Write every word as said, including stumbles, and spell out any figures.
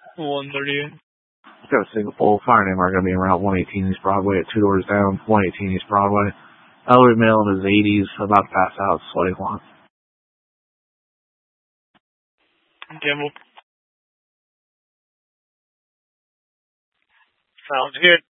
one thirty-eight. Got a Singapore fire name are going to be around one eighteen East Broadway at two doors down, one eighteen East Broadway. Elderly male in his eighties, about to pass out, sweaty one. Campbell. Sounds good.